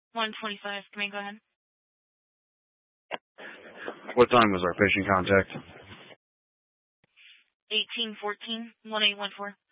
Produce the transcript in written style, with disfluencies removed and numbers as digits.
125. Can we go ahead? What time was our patient contact? 1814, 1814.